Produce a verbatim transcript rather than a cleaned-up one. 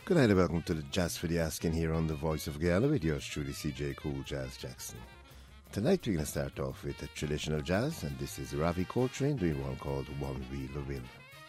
Good night and welcome to the Jazz for the Asking here on the Voice of Guyana with yours truly, C J Cool Jazz Jackson. Tonight we're going to start off with a traditional jazz, and this is Ravi Coltrane doing one called One Wheel a Will.